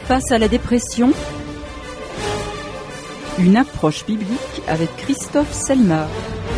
Face à la dépression, une approche biblique avec Christophe Selmar.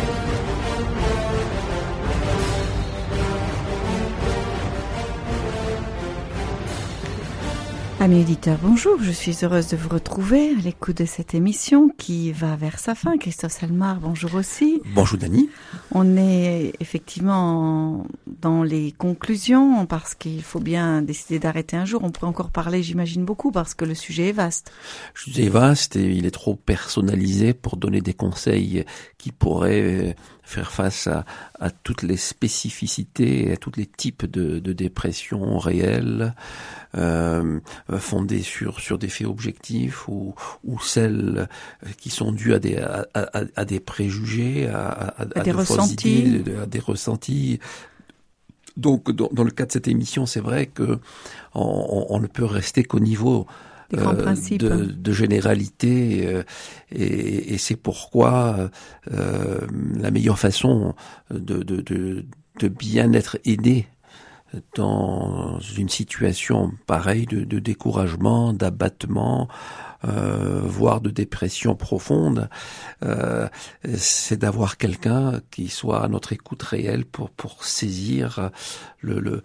Amis auditeurs, bonjour, je suis heureuse de vous retrouver à l'écoute de cette émission qui va vers sa fin. Christophe Selmar, bonjour aussi. Bonjour Dany. On est effectivement dans les conclusions parce qu'il faut bien décider d'arrêter un jour. On pourrait encore parler, j'imagine, beaucoup parce que le sujet est vaste. Le sujet est vaste et il est trop personnalisé pour donner des conseils qui pourraient faire face à toutes les spécificités, à tous les types de dépression réelles, fondées sur des faits objectifs ou celles qui sont dues à des préjugés, à des ressentis. Idées, à des ressentis. Donc, dans le cas de cette émission, c'est vrai que on ne peut rester qu'au niveau de généralité, et c'est pourquoi la meilleure façon de bien être aidé dans une situation pareille de découragement, d'abattement, voire de dépression profonde, c'est d'avoir quelqu'un qui soit à notre écoute réelle pour saisir le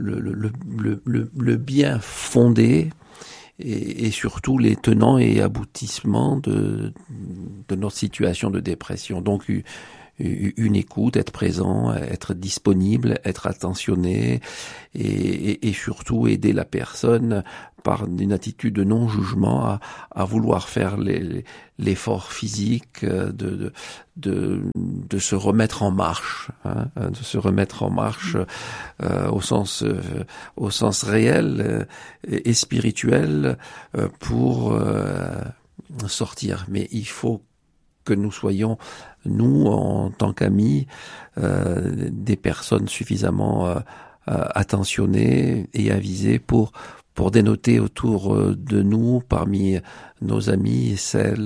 bien fondé et surtout les tenants et aboutissements de notre situation de dépression. Donc une écoute, être présent, être disponible, être attentionné et surtout aider la personne par une attitude de non-jugement à vouloir faire l'effort physique de se remettre en marche, de se remettre en marche au sens réel et spirituel pour sortir. Mais il faut que nous soyons, nous, en tant qu'amis, des personnes suffisamment attentionnées et avisées pour dénoter autour de nous, parmi nos amis,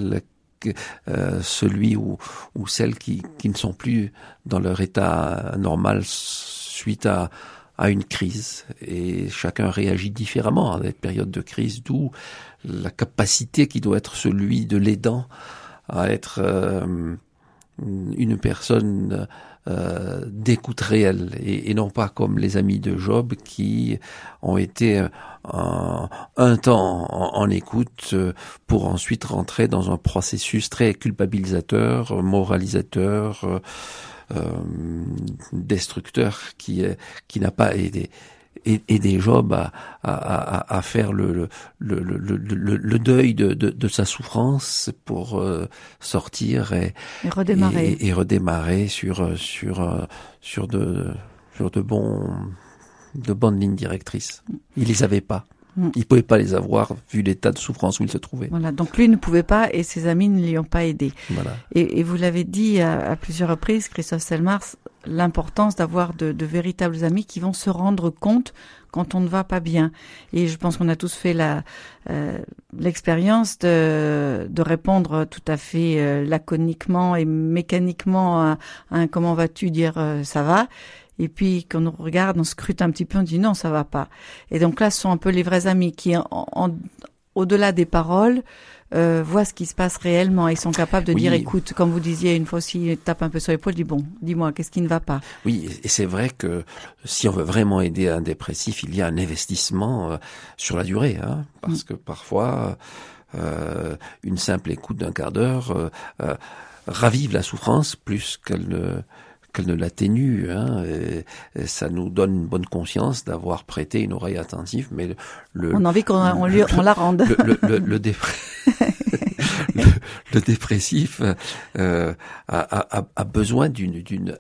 celui ou celles qui ne sont plus dans leur état normal suite à une crise. Et chacun réagit différemment à des périodes de crise, d'où la capacité qui doit être celui de l'aidant à être une personne d'écoute réelle et non pas comme les amis de Job qui ont été un temps en écoute pour ensuite rentrer dans un processus très culpabilisateur, moralisateur, destructeur qui n'a pas aidé Job à faire le deuil de sa souffrance pour sortir et redémarrer sur de bonnes lignes directrices. Il les avait pas. Il pouvait pas les avoir vu l'état de souffrance où il se trouvait. Voilà, donc lui ne pouvait pas et ses amis ne lui ont pas aidé. Voilà. Et vous l'avez dit à plusieurs reprises, Christophe Selmar, l'importance d'avoir de véritables amis qui vont se rendre compte quand on ne va pas bien. Et je pense qu'on a tous fait l'expérience de répondre tout à fait laconiquement et mécaniquement à un comment vas-tu, dire ça va. Et puis, quand on regarde, on scrute un petit peu, on dit non, ça va pas. Et donc là, ce sont un peu les vrais amis qui, au-delà des paroles, voient ce qui se passe réellement. Ils sont capables de dire, écoute, comme vous disiez une fois aussi, tape un peu sur l'épaule, dis bon, dis-moi, qu'est-ce qui ne va pas? Oui, et c'est vrai que si on veut vraiment aider un dépressif, il y a un investissement sur la durée, parce que parfois, une simple écoute d'un quart d'heure ravive la souffrance plus qu'elle ne l'atténue, et ça nous donne une bonne conscience d'avoir prêté une oreille attentive, mais on a envie qu'on la rende. Le dépressif a besoin d'une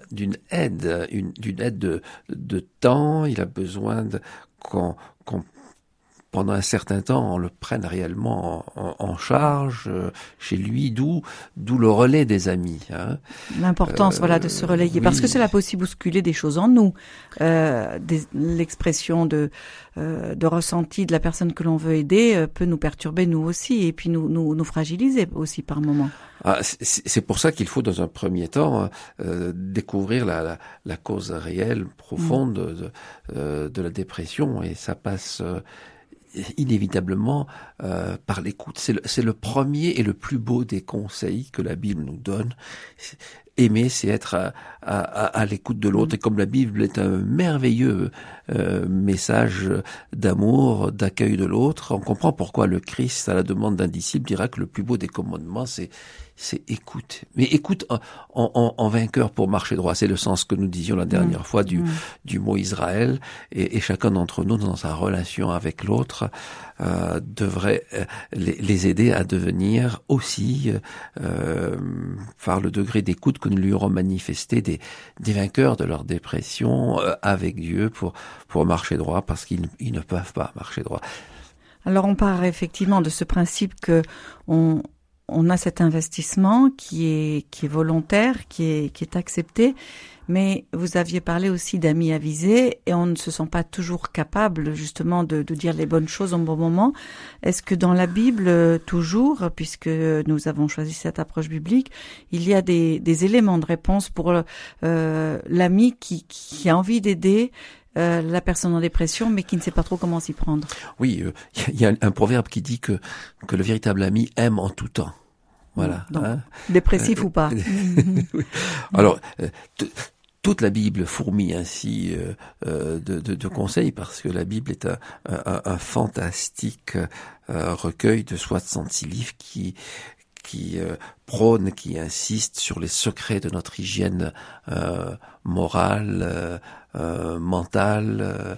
aide de temps. Il a besoin qu'on pendant un certain temps, on le prenne réellement en charge chez lui, d'où le relais des amis. L'importance, de se relayer, parce que cela peut aussi bousculer des choses en nous, l'expression de ressenti de la personne que l'on veut aider peut nous perturber nous aussi, et puis nous fragiliser aussi par moments. C'est pour ça qu'il faut dans un premier temps découvrir la cause réelle, profonde de la dépression, et ça passe inévitablement par l'écoute. C'est le premier et le plus beau des conseils que la Bible nous donne. Aimer, c'est être à l'écoute de l'autre. Et comme la Bible est un merveilleux message d'amour, d'accueil de l'autre, on comprend pourquoi le Christ, à la demande d'un disciple, dira que le plus beau des commandements, c'est écoute. Mais écoute en vainqueur pour marcher droit. C'est le sens que nous disions la dernière fois du mot Israël. Et chacun d'entre nous, dans sa relation avec l'autre, devrait les aider à devenir aussi, par le degré d'écoute que nous lui aurons manifesté, des vainqueurs de leur dépression avec Dieu pour marcher droit, parce qu'ils ne peuvent pas marcher droit. Alors on part effectivement de ce principe que on a cet investissement qui est volontaire, qui est accepté, mais vous aviez parlé aussi d'amis avisés et on ne se sent pas toujours capable justement de dire les bonnes choses au bon moment. Est-ce que dans la Bible, toujours, puisque nous avons choisi cette approche biblique, il y a des éléments de réponse pour l'ami qui a envie d'aider la personne en dépression, mais qui ne sait pas trop comment s'y prendre? Oui, il y a un proverbe qui dit que le véritable ami aime en tout temps. Voilà. Donc, dépressif ou pas. Oui. Alors, toute la Bible fourmille ainsi de conseils, parce que la Bible est un fantastique recueil de 66 livres qui prône, qui insiste sur les secrets de notre hygiène morale, mentale,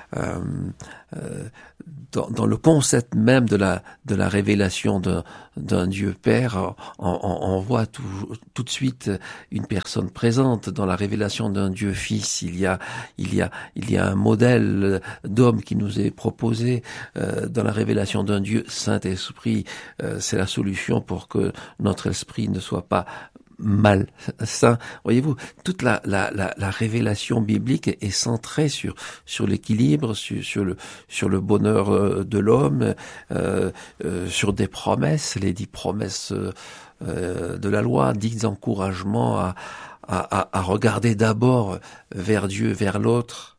dans le concept même de la révélation d'un Dieu Père, on voit tout de suite une personne présente. Dans la révélation d'un Dieu Fils, il y a un modèle d'homme qui nous est proposé. Dans la révélation d'un Dieu Saint-Esprit, c'est la solution pour que notre esprit ne soit pas malsain. Voyez-vous, toute la révélation biblique est centrée sur l'équilibre, sur le bonheur de l'homme, sur des promesses, les 10 promesses de la loi, 10 encouragements à regarder d'abord vers Dieu, vers l'autre,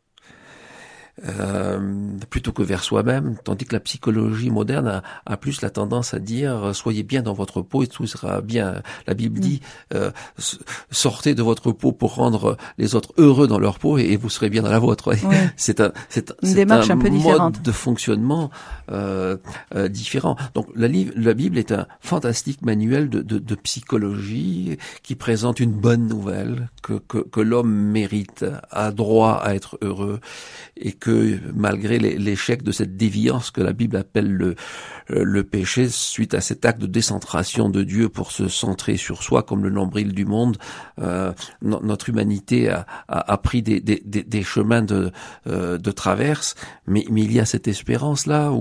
plutôt que vers soi-même, tandis que la psychologie moderne a plus la tendance à dire soyez bien dans votre peau et tout sera bien. La Bible dit sortez de votre peau pour rendre les autres heureux dans leur peau et vous serez bien dans la vôtre. Oui. C'est une démarche un peu mode différente de fonctionnement différent. Donc la Bible est un fantastique manuel de psychologie qui présente une bonne nouvelle que l'homme mérite, a droit à être heureux, et que malgré l'échec de cette déviance que la Bible appelle le péché, suite à cet acte de décentration de Dieu pour se centrer sur soi comme le nombril du monde, notre humanité a pris des chemins de traverse, mais il y a cette espérance là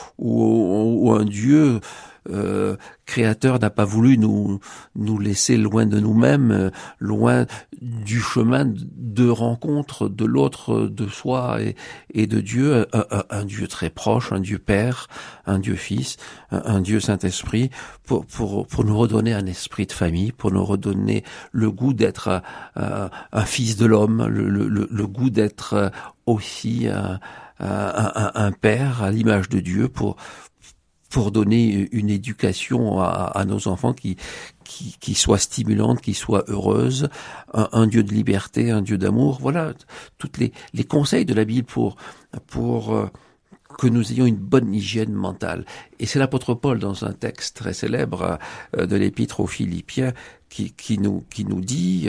où un Dieu créateur n'a pas voulu nous laisser loin de nous-mêmes, loin du chemin de rencontre de l'autre, de soi et de Dieu, un Dieu très proche, un Dieu Père, un Dieu Fils, un Dieu Saint-Esprit, pour nous redonner un esprit de famille, pour nous redonner le goût d'être un fils de l'homme, le goût d'être aussi un père à l'image de Dieu, pour donner une éducation à nos enfants qui soit stimulante, qui soit heureuse, un Dieu de liberté, un Dieu d'amour. Voilà, toutes les conseils de la Bible pour que nous ayons une bonne hygiène mentale. Et c'est l'apôtre Paul, dans un texte très célèbre de l'Épître aux Philippiens, qui nous dit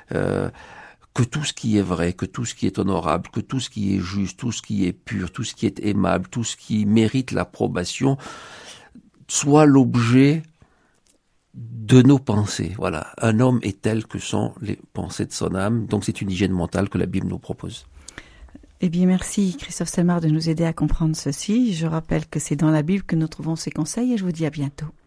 que tout ce qui est vrai, que tout ce qui est honorable, que tout ce qui est juste, tout ce qui est pur, tout ce qui est aimable, tout ce qui mérite l'approbation, soit l'objet de nos pensées. Voilà, un homme est tel que sont les pensées de son âme. Donc c'est une hygiène mentale que la Bible nous propose. Eh bien, merci Christophe Selmar de nous aider à comprendre ceci. Je rappelle que c'est dans la Bible que nous trouvons ces conseils et je vous dis à bientôt.